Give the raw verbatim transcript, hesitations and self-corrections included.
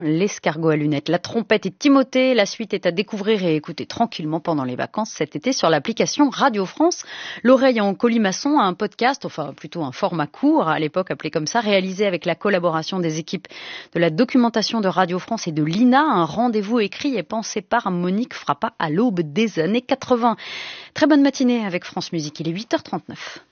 L'escargot à lunettes, la trompette et Timothée. La suite est à découvrir et écouter tranquillement pendant les vacances cet été sur l'application Radio France. L'oreille en colimaçon, un podcast, enfin plutôt un format court, à l'époque appelé comme ça, réalisé avec la collaboration des équipes de la documentation de Radio France et de l'I N A. Un rendez-vous écrit et pensé par Monique Frappa à l'aube des années quatre-vingts. Très bonne matinée avec France Musique, il est huit heures trente-neuf.